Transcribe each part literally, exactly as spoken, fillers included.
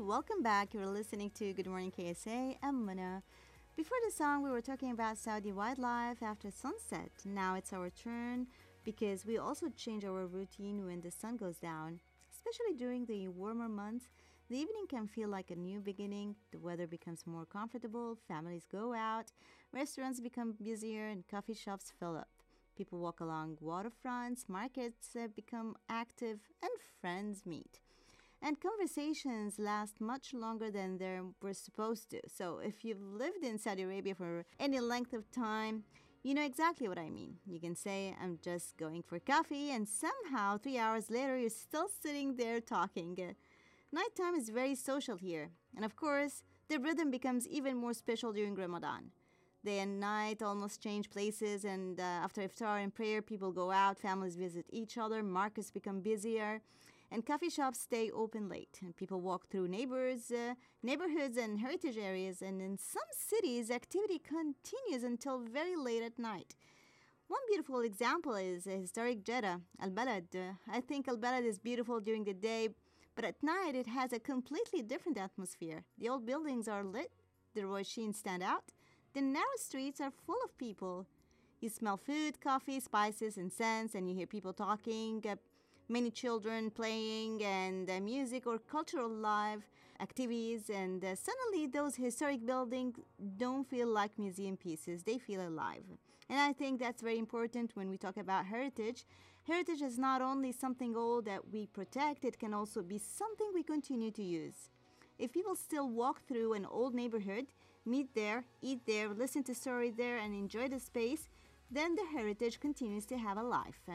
welcome back. You're listening to Good Morning K S A. I'm Muna. Before the song, we were talking about Saudi wildlife after sunset. Now it's our turn because we also change our routine when the sun goes down. Especially during the warmer months, the evening can feel like a new beginning. The weather becomes more comfortable, families go out, restaurants become busier, and coffee shops fill up. People walk along waterfronts, markets uh, become active, and friends meet. And conversations last much longer than they were supposed to. So if you've lived in Saudi Arabia for any length of time, you know exactly what I mean. You can say, I'm just going for coffee, and somehow three hours later, you're still sitting there talking. Uh, nighttime is very social here. And of course, the rhythm becomes even more special during Ramadan. Day and night almost change places, and uh, after iftar and prayer, people go out, families visit each other, markets become busier, and coffee shops stay open late. And people walk through neighbors, uh, neighborhoods and heritage areas, and in some cities, activity continues until very late at night. One beautiful example is uh, historic Jeddah, Al-Balad. Uh, I think Al-Balad is beautiful during the day, but at night it has a completely different atmosphere. The old buildings are lit, the Rosheen stand out, the narrow streets are full of people. You smell food, coffee, spices, and scents, and you hear people talking, uh, many children playing, and uh, music or cultural live activities. And uh, suddenly, those historic buildings don't feel like museum pieces. They feel alive. And I think that's very important when we talk about heritage. Heritage is not only something old that we protect, it can also be something we continue to use. If people still walk through an old neighborhood, meet there, eat there, listen to stories there, and enjoy the space, then the heritage continues to have a life.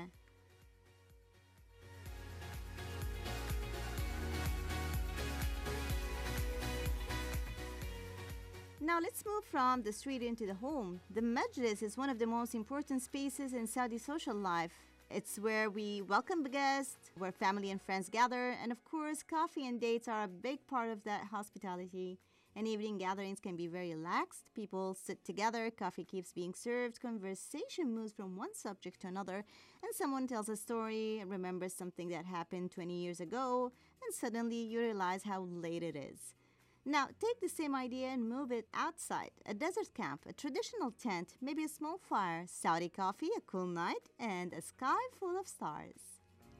Now let's move from the street into the home. The majlis is one of the most important spaces in Saudi social life. It's where we welcome the guests, where family and friends gather, and of course, coffee and dates are a big part of that hospitality. And evening gatherings can be very relaxed. People sit together, coffee keeps being served, conversation moves from one subject to another, and someone tells a story, remembers something that happened twenty years ago, and suddenly you realize how late it is. Now, take the same idea and move it outside. A desert camp, a traditional tent, maybe a small fire, Saudi coffee, a cool night, and a sky full of stars.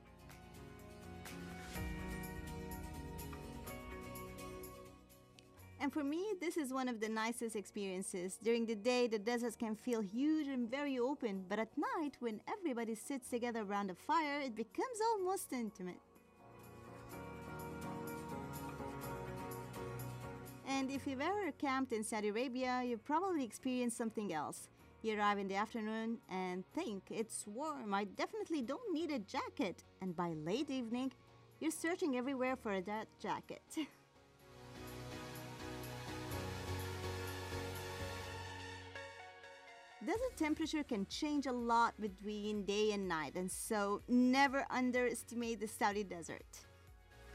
And for me, this is one of the nicest experiences. During the day, the desert can feel huge and very open, but at night, when everybody sits together around a fire, it becomes almost intimate. And if you've ever camped in Saudi Arabia, you've probably experienced something else. You arrive in the afternoon and think, it's warm, I definitely don't need a jacket. And by late evening, you're searching everywhere for that jacket. Desert temperature can change a lot between day and night, and so never underestimate the Saudi desert.